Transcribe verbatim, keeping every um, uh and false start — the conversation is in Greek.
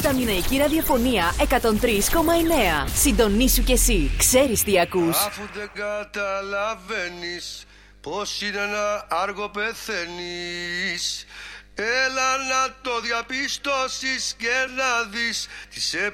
στα Μιναϊκή Ραδιοφωνία εκατόν τρία κόμμα εννέα. Συντονίσου κι εσύ, ξέρεις τι ακούς. Αφού δεν καταλαβαίνεις πως είναι ένα άργο πεθαίνεις, έλα να το διαπιστώσεις και να δεις τι σε